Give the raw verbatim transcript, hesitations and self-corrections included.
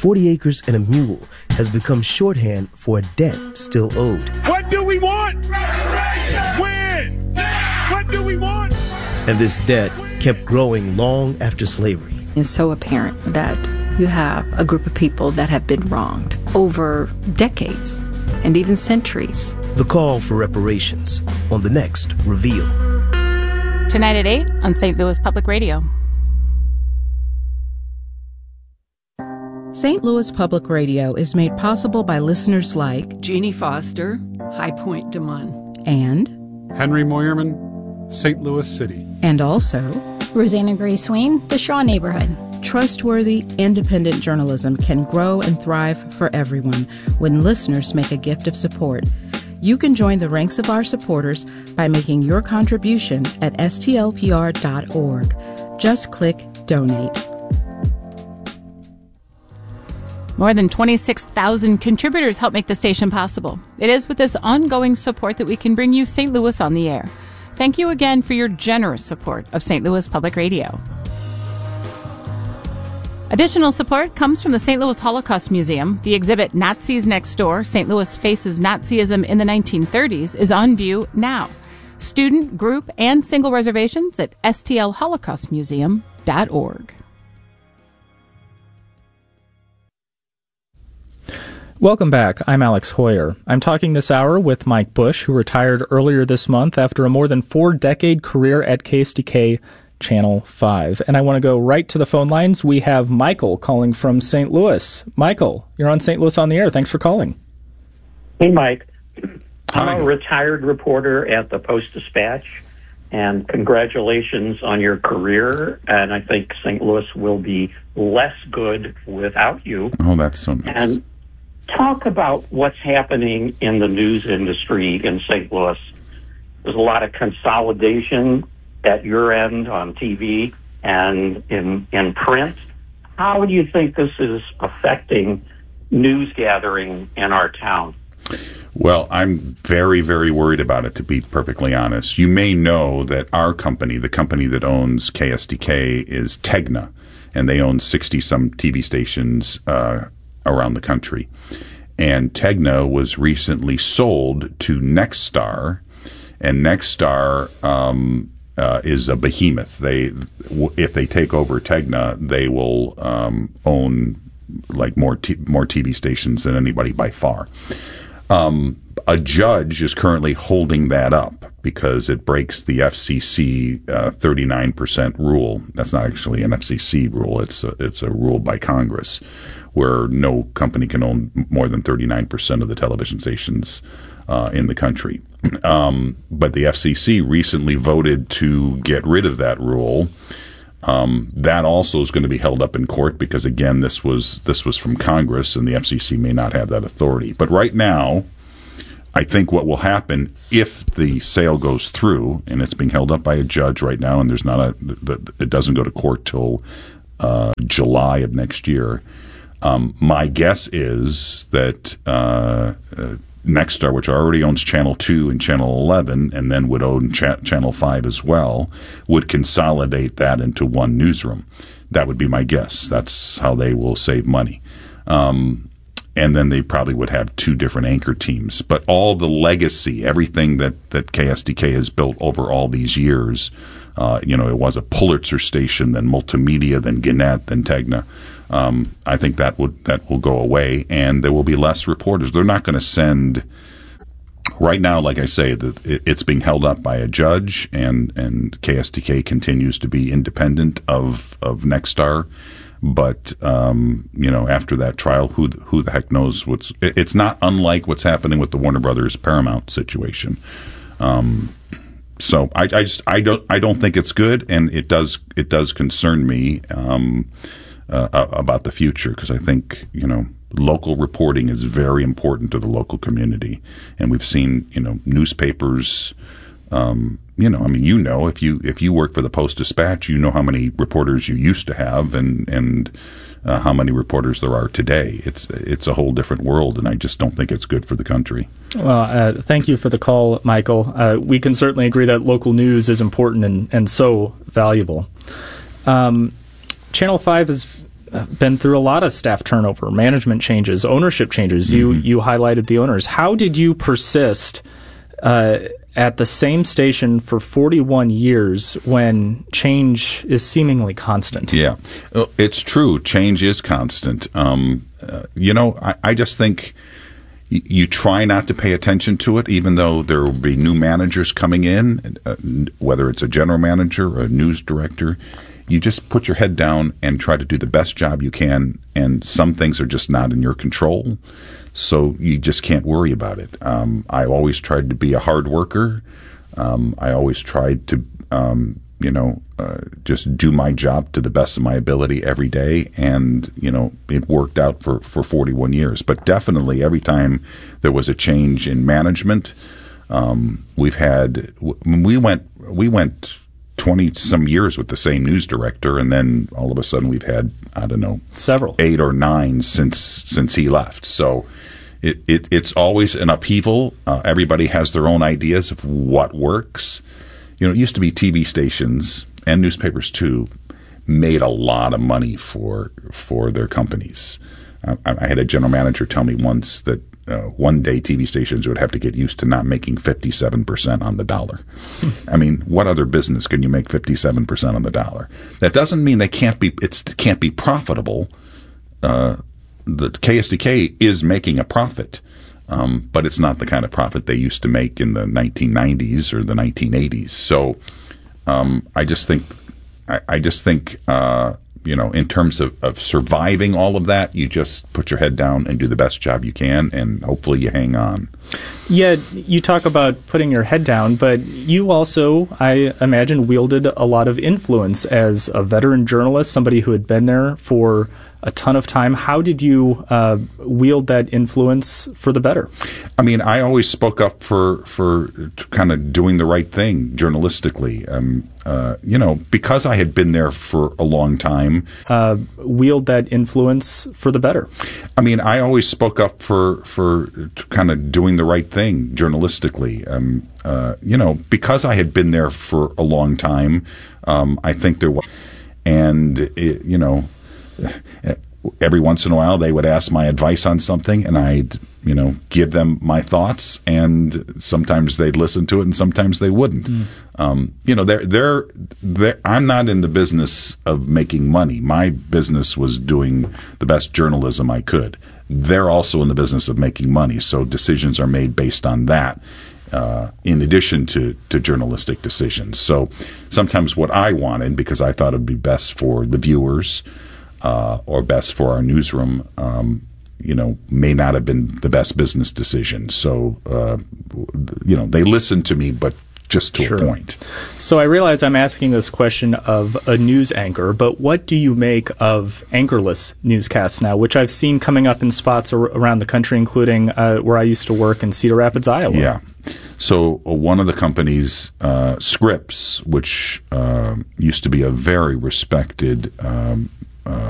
forty acres and a mule has become shorthand for a debt still owed. What do we want? When? What do we want? And this debt kept growing long after slavery. It's so apparent that you have a group of people that have been wronged over decades and even centuries. The call for reparations on the next Reveal. Tonight at eight on Saint Louis Public Radio. Saint Louis Public Radio is made possible by listeners like Jeannie Foster, High Point Des Moines, and Henry Moyerman, Saint Louis City, and also Rosanna Grace Swain, the Shaw Neighborhood. Trustworthy, independent journalism can grow and thrive for everyone when listeners make a gift of support. You can join the ranks of our supporters by making your contribution at S T L P R dot org. Just click Donate. More than twenty-six thousand contributors help make the station possible. It is with this ongoing support that we can bring you Saint Louis on the air. Thank you again for your generous support of Saint Louis Public Radio. Additional support comes from the Saint Louis Holocaust Museum. The exhibit Nazis Next Door, Saint Louis Faces Nazism in the nineteen thirties is on view now. Student, group, and single reservations at S T L holocaust museum dot org. Welcome back. I'm Alex Hoyer. I'm talking this hour with Mike Bush, who retired earlier this month after a more than four-decade career at K S D K Channel five. And I want to go right to the phone lines. We have Michael calling from Saint Louis. Michael, you're on Saint Louis on the Air. Thanks for calling. Hey, Mike. Hi. I'm a retired reporter at the Post-Dispatch, and congratulations on your career. And I think Saint Louis will be less good without you. Oh, that's so nice. And talk about what's happening in the news industry in Saint Louis. There's a lot of consolidation at your end on T V and in in print. How do you think this is affecting news gathering in our town? Well, I'm very, very worried about it, to be perfectly honest. You may know that our company, the company that owns K S D K, is Tegna, and they own sixty-some T V stations uh around the country. And Tegna was recently sold to Nexstar, and Nexstar um, uh, is a behemoth. They, if they take over Tegna, they will um, own like more t- more T V stations than anybody by far. Um, a judge is currently holding that up because it breaks the F C C uh, thirty-nine percent rule. That's not actually an F C C rule. It's a, it's a rule by Congress, where no company can own more than thirty-nine percent of the television stations uh, in the country. Um, but the F C C recently voted to get rid of that rule. Um, that also is going to be held up in court because, again, this was this was from Congress, and the F C C may not have that authority. But right now, I think what will happen if the sale goes through, and it's being held up by a judge right now, and there's not a it doesn't go to court till uh, July of next year. Um, my guess is that uh, uh, Nexstar, which already owns Channel two and Channel eleven, and then would own cha- Channel five as well, would consolidate that into one newsroom. That would be my guess. That's how they will save money. Um, and then they probably would have two different anchor teams. But all the legacy, everything that, that K S D K has built over all these years, uh, you know, it was a Pulitzer station, then Multimedia, then Gannett, then Tegna. Um, I think that would that will go away, and there will be less reporters. They're not going to send right now. Like I say, the, it, it's being held up by a judge, and, and K S D K continues to be independent of of Nexstar. But um, you know, after that trial, who who the heck knows what's? It, it's not unlike what's happening with the Warner Brothers Paramount situation. Um, so I, I just I don't I don't think it's good, and it does it does concern me. Um, Uh, about the future, because I think, you know, local reporting is very important to the local community. And we've seen, you know, newspapers, um, you know, I mean, you know, if you if you work for the Post-Dispatch, you know how many reporters you used to have and, and uh, how many reporters there are today. It's it's a whole different world, and I just don't think it's good for the country. Well, uh, thank you for the call, Michael. Uh, we can certainly agree that local news is important and, and so valuable. Um, Channel five is been through a lot of staff turnover, management changes, ownership changes. Mm-hmm. You you highlighted the owners. How did you persist uh, at the same station for forty-one years when change is seemingly constant? Yeah, it's true. Change is constant. Um, uh, you know, I, I just think y- you try not to pay attention to it, even though there will be new managers coming in, uh, whether it's a general manager or a news director. You just put your head down and try to do the best job you can, and some things are just not in your control, so you just can't worry about it. Um, I always tried to be a hard worker. Um, I always tried to, um, you know, uh, just do my job to the best of my ability every day, and, you know, it worked out for, for forty-one years. But definitely every time there was a change in management, um, we've had, we went, we went, twenty some years with the same news director, and then all of a sudden we've had, I don't know, several, eight or nine since since he left. So it, it it's always an upheaval. Uh, everybody has their own ideas of what works. You know, it used to be T V stations and newspapers too made a lot of money for for their companies. Uh, I, I had a general manager tell me once that Uh, one day T V stations would have to get used to not making fifty-seven percent on the dollar. I mean, what other business can you make fifty-seven percent on the dollar? That doesn't mean they can't be, it's, it can't be profitable. Uh, the K S D K is making a profit, um, but it's not the kind of profit they used to make in the nineteen nineties or the nineteen eighties. So, um, I just think, I, I just think, uh, you know, in terms of, of surviving all of that, you just put your head down and do the best job you can, and hopefully you hang on. Yeah, you talk about putting your head down, but you also, I imagine, wielded a lot of influence as a veteran journalist, somebody who had been there for a ton of time. How did you uh, wield that influence for the better? I mean, I always spoke up for for kind of doing the right thing journalistically. Um, uh, you know, because I had been there for a long time. Uh, wield that influence for the better. I mean, I always spoke up for for kind of doing the right thing journalistically. Um, uh, you know, because I had been there for a long time. Um, I think there was, and it, you know. Every once in a while, they would ask my advice on something, and I'd, you know, give them my thoughts. And sometimes they'd listen to it, and sometimes they wouldn't. Mm. Um, you know, they're, they're, they're, I'm not in the business of making money. My business was doing the best journalism I could. They're also in the business of making money, so decisions are made based on that. Uh, in addition to, to journalistic decisions. So sometimes what I wanted, because I thought it would be best for the viewers, Uh, or best for our newsroom, um, you know, may not have been the best business decision. So, uh, you know, they listened to me, but just to sure. a point. So I realize I'm asking this question of a news anchor, but what do you make of anchorless newscasts now, which I've seen coming up in spots ar- around the country, including uh, where I used to work in Cedar Rapids, Iowa? Yeah. So uh, one of the companies, uh, Scripps, which uh, used to be a very respected um, uh,